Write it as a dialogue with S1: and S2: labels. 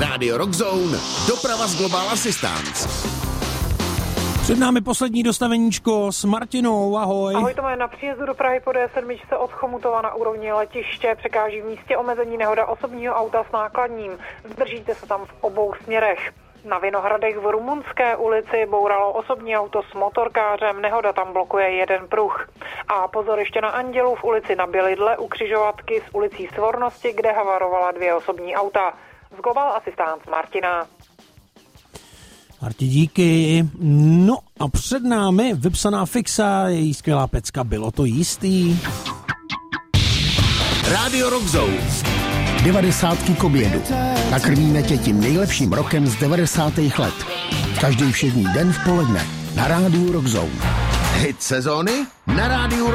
S1: Radio Rock Zone, doprava z Global Assistance.
S2: Před námi poslední dostaveníčko s Martinou, ahoj.
S3: Ahoj Tome, na příjezdu do Prahy po D7 od Chomutova na úrovni letiště překáží v místě omezení nehoda osobního auta s nákladním. Zdržíte se tam v obou směrech. Na Vinohradech v Rumunské ulici bouralo osobní auto s motorkářem, nehoda tam blokuje jeden pruh. A pozor ještě na Andělu v ulici na Bělidle u křižovatky s ulicí Svornosti, kde havarovala 2 osobní auta. Z Global Assistance Martina.
S2: Marti, díky. No a před námi vypsaná fixa, její skvělá pecka, bylo to jistý.
S1: Radio Rock Zone.
S4: 90 k obědu. Nakrmíme tě tím nejlepším rokem z 90. let. Každý všední den v poledne na Rádiu Rock Zone.
S1: Hit sezóny na Rádiu